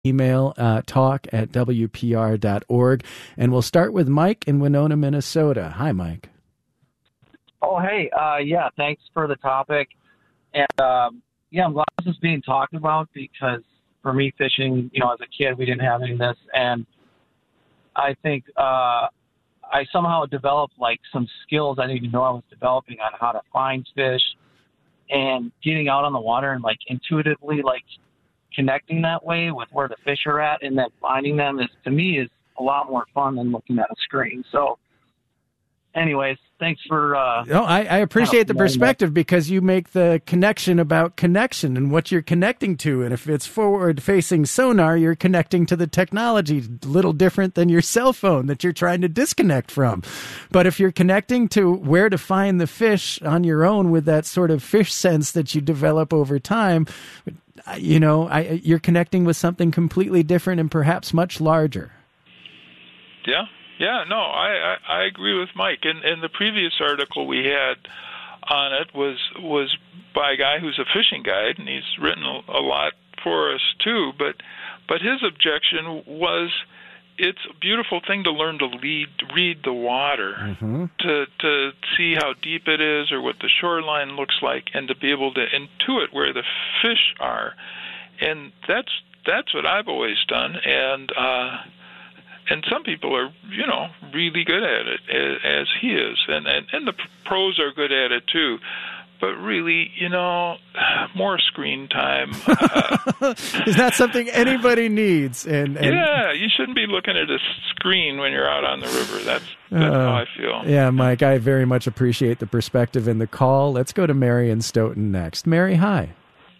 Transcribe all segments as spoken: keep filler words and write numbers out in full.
email uh, talk at w p r dot org. And we'll start with Mike in Winona, Minnesota. Hi, Mike. Oh, hey. Uh, yeah, thanks for the topic. And, um, yeah, I'm glad this is being talked about because for me, fishing, you know, as a kid, we didn't have any of this. And I think uh, I somehow developed, like, some skills I didn't even know I was developing on how to find fish and getting out on the water and, like, intuitively, like, connecting that way with where the fish are at and then finding them is, to me, is a lot more fun than looking at a screen. So, anyways, thanks for... Uh, no, I, I appreciate the perspective because you make the connection about connection and what you're connecting to. And if it's forward-facing sonar, you're connecting to the technology, a little different than your cell phone that you're trying to disconnect from. But if you're connecting to where to find the fish on your own with that sort of fish sense that you develop over time, you know, I, you're connecting with something completely different and perhaps much larger. Yeah. Yeah, no, I, I, I agree with Mike. And, and the previous article we had on it was was by a guy who's a fishing guide, and he's written a, a lot for us too. But but his objection was it's a beautiful thing to learn to lead, read the water, mm-hmm. to to see how deep it is or what the shoreline looks like, and to be able to intuit where the fish are. And that's that's what I've always done. And uh, And some people are, you know, really good at it, as he is. And, and, and the pros are good at it, too. But really, you know, more screen time. Uh, is that something anybody needs? And, and yeah, you shouldn't be looking at a screen when you're out on the river. That's, that's uh, how I feel. Yeah, Mike, I very much appreciate the perspective and the call. Let's go to Mary in Stoughton next. Mary, hi.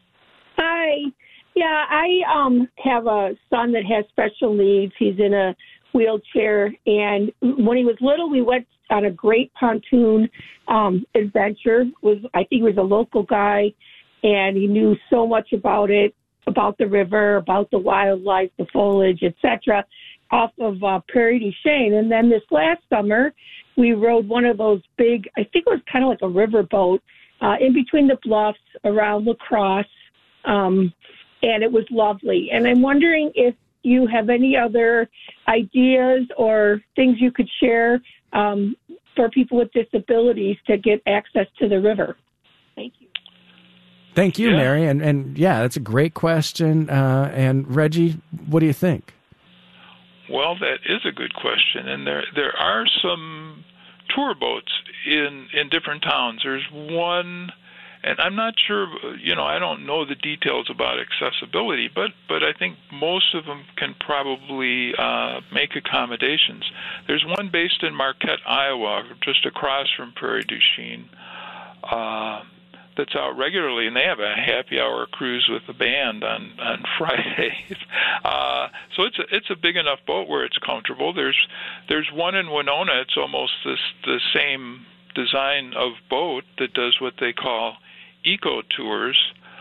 Hi. Yeah, I um, have a son that has special needs. He's in a wheelchair, and when he was little, we went on a great pontoon um, adventure. Was I think he was a local guy, and he knew so much about it, about the river, about the wildlife, the foliage, et cetera, off of uh, Prairie du Chien. And then this last summer, we rode one of those big, I think it was kind of like a river boat, uh, in between the bluffs around La Crosse. Um, and it was lovely. And I'm wondering if you have any other ideas or things you could share um, for people with disabilities to get access to the river. Thank you. Thank you, yeah. Mary. And, and yeah, that's a great question. Uh, and Reggie, what do you think? Well, that is a good question. And there there are some tour boats in, in different towns. There's one... And I'm not sure, you know, I don't know the details about accessibility, but, but I think most of them can probably uh, make accommodations. There's one based in Marquette, Iowa, just across from Prairie du Chien, uh, that's out regularly, and they have a happy hour cruise with the band on, on Fridays. Uh, so it's a, it's a big enough boat where it's comfortable. There's there's one in Winona. It's almost this the same design of boat that does what they call eco tours,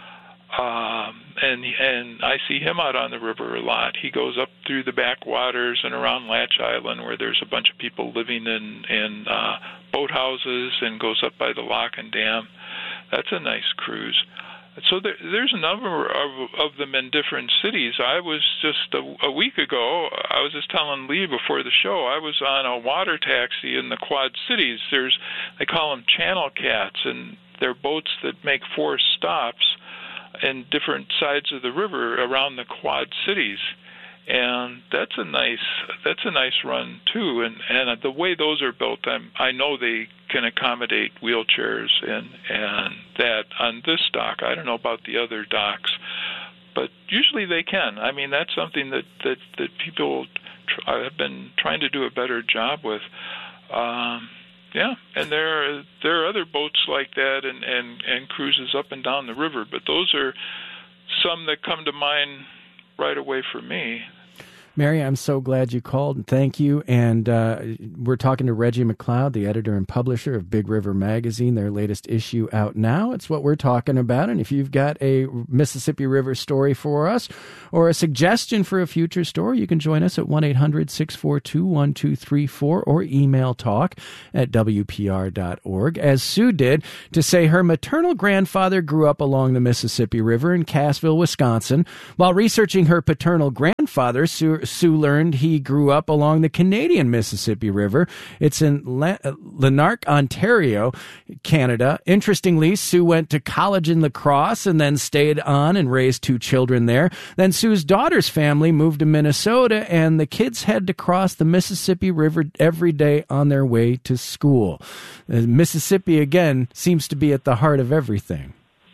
um, and and I see him out on the river a lot. He goes up through the backwaters and around Latch Island, where there's a bunch of people living in in uh, boathouses, and goes up by the Lock and Dam. That's a nice cruise. So there, there's a number of, of them in different cities. I was just a, a week ago, I was just telling Lee before the show, I was on a water taxi in the Quad Cities. There's, they call them channel cats, and they're boats that make four stops in different sides of the river around the Quad Cities. And that's a nice that's a nice run too. And and the way those are built, I'm, I know they can accommodate wheelchairs and and that on this dock. I don't know about the other docks, but usually they can. I mean, that's something that that that people try, have been trying to do a better job with. Um, yeah, and there are, there are other boats like that and, and, and cruises up and down the river, but those are some that come to mind right away for me. Mary, I'm so glad you called, and thank you. And uh, we're talking to Reggie McLeod, the editor and publisher of Big River Magazine, their latest issue out now. It's what we're talking about. And if you've got a Mississippi River story for us or a suggestion for a future story, you can join us at one eight hundred six four two one two three four or email talk at w p r dot org. As Sue did, to say her maternal grandfather grew up along the Mississippi River in Cassville, Wisconsin. While researching her paternal grandfather, Sue Sue learned he grew up along the Canadian Mississippi River. It's in La- Lanark, Ontario, Canada. Interestingly, Sue went to college in La Crosse and then stayed on and raised two children there. Then Sue's daughter's family moved to Minnesota, and the kids had to cross the Mississippi River every day on their way to school. Uh, Mississippi, again, seems to be at the heart of everything.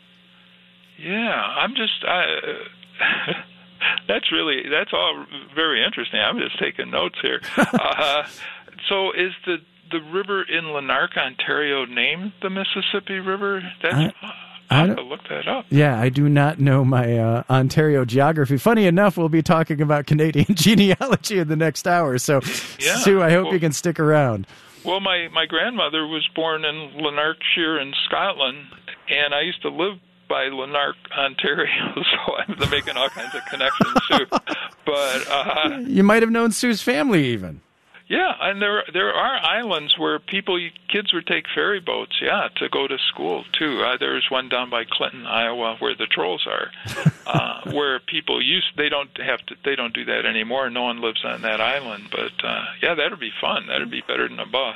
Yeah, I'm just... I, uh, That's really, that's all very interesting. I'm just taking notes here. uh, so is the, the river in Lanark, Ontario named the Mississippi River? That's, I, I have to look that up. Yeah, I do not know my uh, Ontario geography. Funny enough, we'll be talking about Canadian genealogy in the next hour. So, yeah, Sue, I hope well, you can stick around. Well, my, my grandmother was born in Lanarkshire in Scotland, and I used to live by Lanark, Ontario, so I'm making all kinds of connections too. But uh, you might have known Sue's family even. Yeah, and there there are islands where people, kids would take ferry boats, yeah, to go to school too. Uh, there's one down by Clinton, Iowa, where the trolls are, uh, where people used they don't have to they don't do that anymore. No one lives on that island, but uh, yeah, that'd be fun. That'd be better than a bus.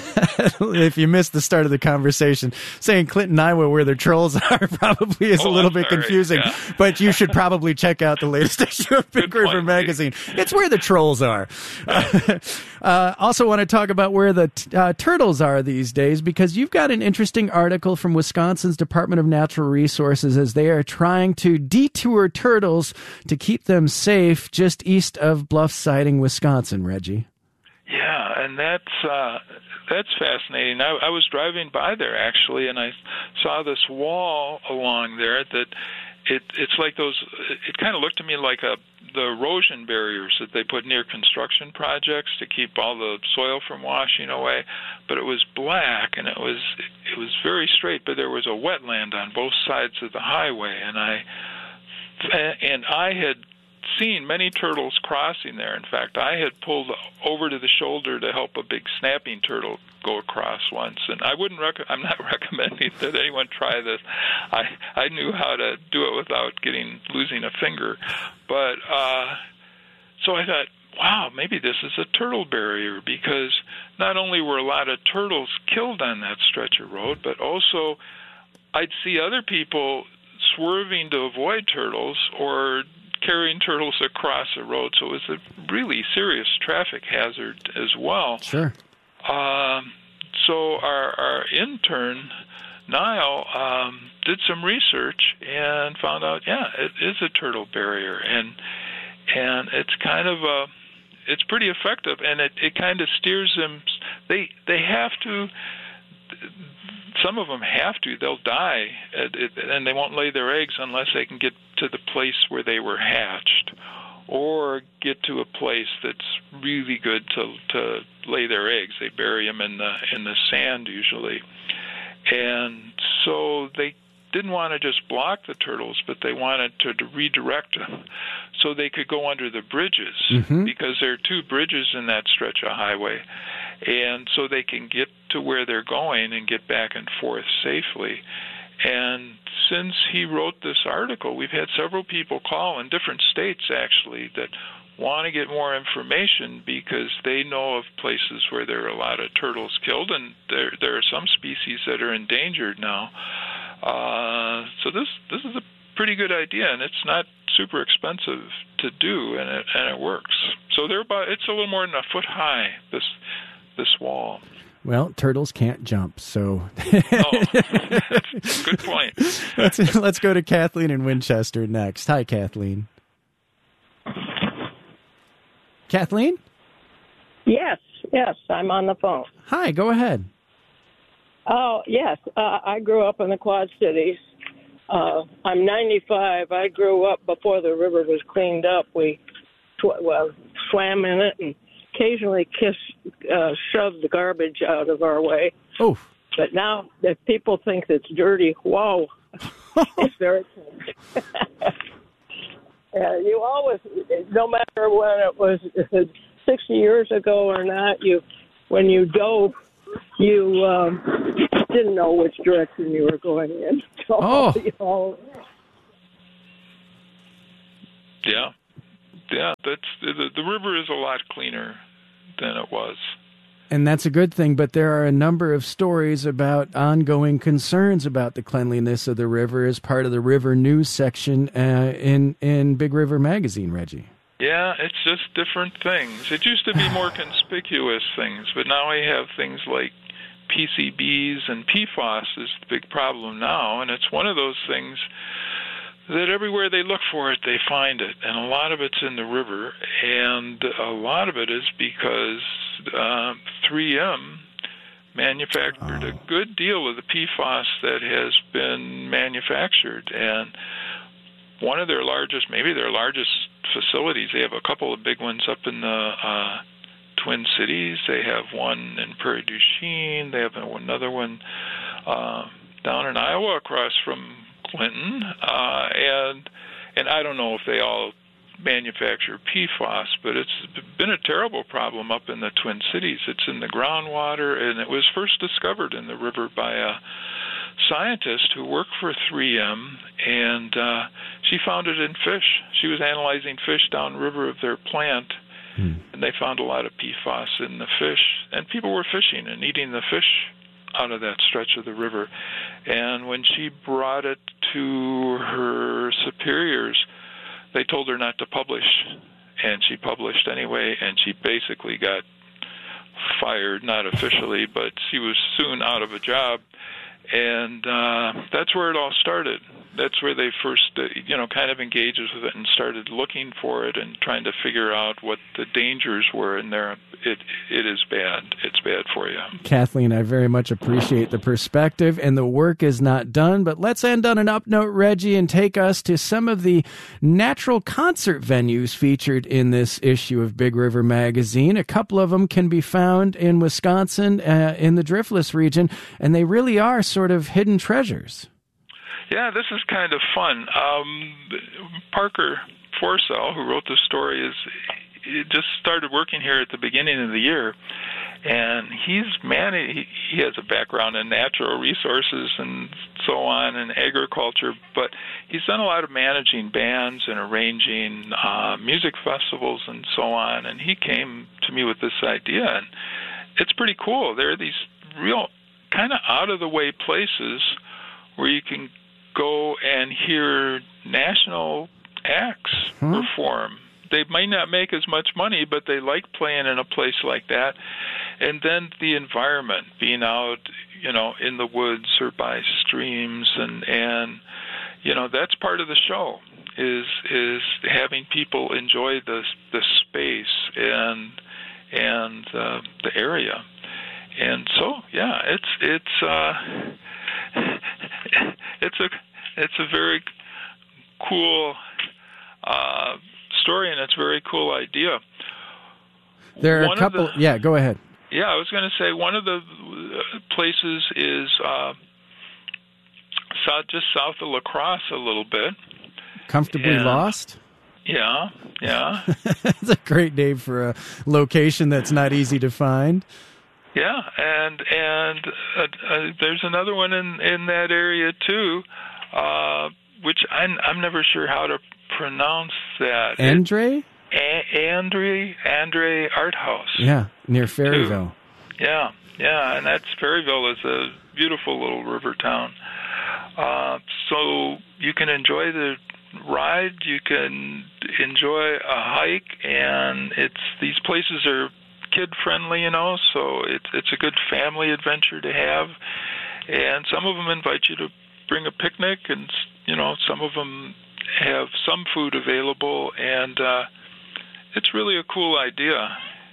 If you missed the start of the conversation, saying Clinton, Iowa, where the trolls are, probably is oh, a little I'm bit sorry. confusing. Yeah. But you should probably check out the latest issue of Big Good River point. Magazine. It's where the trolls are. Uh, uh, also want to talk about where the t- uh, turtles are these days, because you've got an interesting article from Wisconsin's Department of Natural Resources as they are trying to detour turtles to keep them safe just east of Bluff Siding, Wisconsin, Reggie. Yeah, and that's uh, that's fascinating. I, I was driving by there, actually, and I saw this wall along there that it it's like those, it kind of looked to me like a the erosion barriers that they put near construction projects to keep all the soil from washing away, but it was black and it was it was very straight, but there was a wetland on both sides of the highway, and I and I had seen many turtles crossing there. In fact, I had pulled over to the shoulder to help a big snapping turtle go across once, and I wouldn't rec- I'm not recommending that anyone try this. I I knew how to do it without getting losing a finger, but uh, so I thought, wow, maybe this is a turtle barrier, because not only were a lot of turtles killed on that stretch of road, but also I'd see other people swerving to avoid turtles or carrying turtles across the road, so it was a really serious traffic hazard as well. Sure. Um, so our, our intern, Niall, um, did some research and found out, yeah, it is a turtle barrier, and and it's kind of a, it's pretty effective, and it, it kind of steers them. They they have to. Some of them have to. They'll die, and they won't lay their eggs unless they can get to the place where they were hatched, or get to a place that's really good to to lay their eggs. They bury them in the in the sand usually, and so they didn't want to just block the turtles, but they wanted to, to redirect them so they could go under the bridges, mm-hmm. because there are two bridges in that stretch of highway, and so they can get to where they're going and get back and forth safely. And since he wrote this article, we've had several people call in different states, actually, that want to get more information because they know of places where there are a lot of turtles killed, and there there are some species that are endangered now. Uh, so this this is a pretty good idea, and it's not super expensive to do, and it and it works. So they're about it's a little more than a foot high, this this wall. Well, turtles can't jump, so... Oh, that's a good point. let's, let's go to Kathleen in Winchester next. Hi, Kathleen. Kathleen? Yes, yes, I'm on the phone. Hi, go ahead. Oh, yes, uh, I grew up in the Quad Cities. Uh, I'm ninety-five. I grew up before the river was cleaned up. We, tw- well, swam in it and occasionally kiss, uh, shoved the garbage out of our way. Oh. But now if people think it's dirty, whoa, it's very clean. uh, you always, no matter when it was sixty years ago or not, you when you dove, you um, didn't know which direction you were going in. So, oh. You know, yeah, yeah. That's the, the river is a lot cleaner than it was. And that's a good thing, but there are a number of stories about ongoing concerns about the cleanliness of the river as part of the River News section uh, in, in Big River Magazine, Reggie. Yeah, it's just different things. It used to be more conspicuous things, but now we have things like P C Bs and P FAS is the big problem now, and it's one of those things that everywhere they look for it, they find it, and a lot of it's in the river, and a lot of it is because uh, three M manufactured oh. a good deal of the P FAS that has been manufactured, and one of their largest, maybe their largest facilities, they have a couple of big ones up in the uh, Twin Cities. They have one in Prairie du Chien. They have another one uh, down in Iowa across from Clinton, uh, and and I don't know if they all manufacture P FAS, but it's been a terrible problem up in the Twin Cities. It's in the groundwater, and it was first discovered in the river by a scientist who worked for three M, and uh, she found it in fish. She was analyzing fish downriver of their plant, hmm. and they found a lot of P FAS in the fish, and people were fishing and eating the fish out of that stretch of the river. And when she brought it to her superiors, they told her not to publish, and she published anyway, and she basically got fired, not officially, but she was soon out of a job. And uh, that's where it all started. That's where they first, uh, you know, kind of engaged with it and started looking for it and trying to figure out what the dangers were in there. It it is bad. It's bad for you. Kathleen, I very much appreciate the perspective, and the work is not done. But let's end on an up note, Reggie, and take us to some of the natural concert venues featured in this issue of Big River Magazine. A couple of them can be found in Wisconsin, uh, in the Driftless region, and they really are sort of hidden treasures. Yeah, this is kind of fun. Um, Parker Forsell, who wrote this story, is he just started working here at the beginning of the year, and he's man. He, he has a background in natural resources and so on, and agriculture, but he's done a lot of managing bands and arranging uh, music festivals and so on. And he came to me with this idea, and it's pretty cool. There are these real kind of out of the way places where you can go and hear national acts huh? perform. They might not make as much money, but they like playing in a place like that. And then the environment, being out, you know, in the woods or by streams, and and you know, that's part of the show. Is is having people enjoy the the space and and uh, the area. And so, yeah, it's it's uh, it's a it's a very cool uh, story, and it's a very cool idea. There are one a couple. The, yeah, go ahead. Yeah, I was going to say one of the places is uh, south, just south of La Crosse a little bit. Comfortably and, Lost? Yeah, yeah. That's a great name for a location that's not easy to find. Yeah, and and uh, uh, there's another one in, in that area too, uh, which I'm I'm never sure how to pronounce that. Andre? A- Andre Andre Art House. Yeah, near Ferryville. Too. Yeah, yeah, and that's Ferryville is a beautiful little river town. Uh, so you can enjoy the ride, you can enjoy a hike, and it's these places are kid friendly, you know, so it's it's a good family adventure to have. And some of them invite you to bring a picnic, and you know, some of them have some food available, and uh, it's really a cool idea.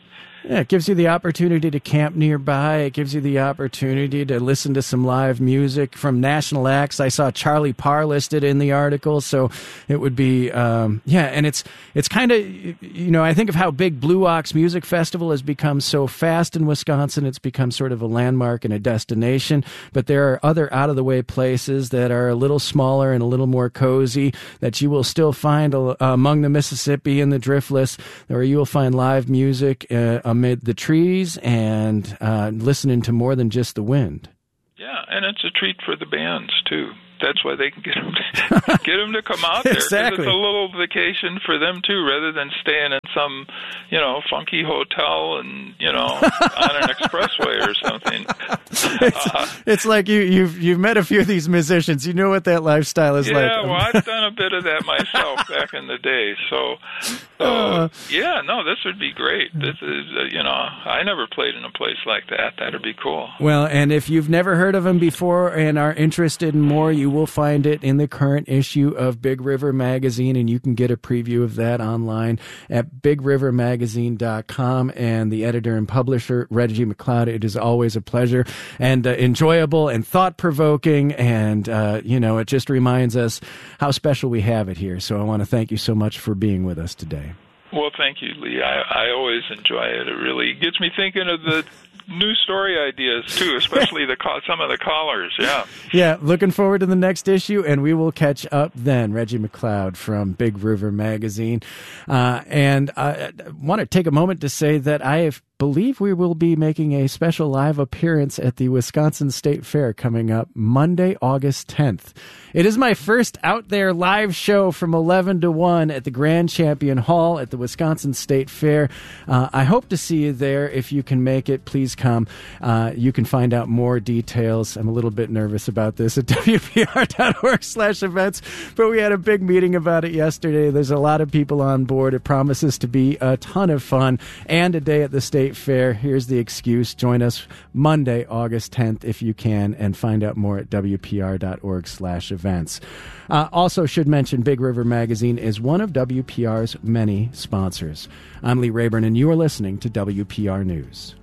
Yeah, it gives you the opportunity to camp nearby. It gives you the opportunity to listen to some live music from national acts. I saw Charlie Parr listed in the article, so it would be, um, yeah, and it's it's kind of, you know, I think of how big Blue Ox Music Festival has become so fast in Wisconsin. It's become sort of a landmark and a destination, but there are other out-of-the-way places that are a little smaller and a little more cozy that you will still find uh, among the Mississippi and the Driftless, where you will find live music uh, amid the trees and uh, listening to more than just the wind. Yeah, and it's a treat for the bands, too. That's why they can get them to, get them to come out there. Exactly. It's a little vacation for them, too, rather than staying in some, you know, funky hotel and, you know, on an expressway or something. It's, uh, it's like you, you've you've met a few of these musicians. You know what that lifestyle is yeah, like. Yeah, well, I've done a bit of that myself back in the day. So, so uh, yeah, no, this would be great. This is, uh, you know, I never played in a place like that. That'd be cool. Well, and if you've never heard of them before and are interested in more, you will find it in the current issue of Big River Magazine, and you can get a preview of that online at big river magazine dot com. And the editor and publisher, Reggie McLeod, it is always a pleasure and uh, enjoyable and thought-provoking, and, uh, you know, it just reminds us how special we have it here. So I want to thank you so much for being with us today. Well, thank you, Lee. I, I always enjoy it. It really gets me thinking of the new story ideas, too, especially the call, some of the callers, yeah. Yeah, looking forward to the next issue, and we will catch up then. Reggie McLeod from Big River Magazine. Uh, and I want to take a moment to say that I have believe we will be making a special live appearance at the Wisconsin State Fair coming up Monday, August tenth. It is my first out there live show from eleven to one at the Grand Champion Hall at the Wisconsin State Fair. Uh, I hope to see you there. If you can make it, please come. Uh, you can find out more details. I'm a little bit nervous about this at W P R dot org slash events, but we had a big meeting about it yesterday. There's a lot of people on board. It promises to be a ton of fun and a day at the State Fair. Here's the excuse. Join us Monday, August tenth, if you can, and find out more at W P R dot org slash events. Uh, also should mention Big River Magazine is one of W P R's many sponsors. I'm Lee Rayburn, and you are listening to W P R News.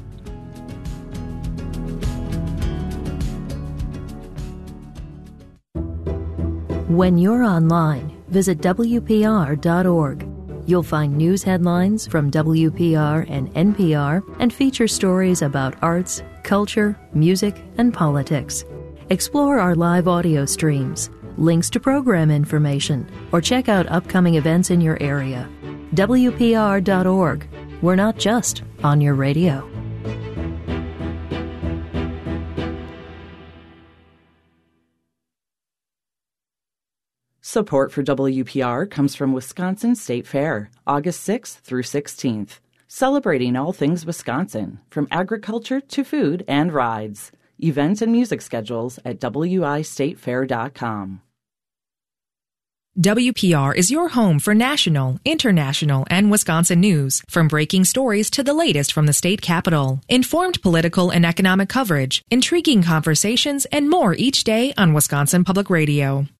When you're online, visit W P R dot org. You'll find news headlines from W P R and N P R and feature stories about arts, culture, music, and politics. Explore our live audio streams, links to program information, or check out upcoming events in your area. W P R dot org. We're not just on your radio. Support for W P R comes from Wisconsin State Fair, August sixth through sixteenth. Celebrating all things Wisconsin, from agriculture to food and rides. Events and music schedules at W I state fair dot com. W P R is your home for national, international, and Wisconsin news, from breaking stories to the latest from the state capitol. Informed political and economic coverage, intriguing conversations, and more each day on Wisconsin Public Radio.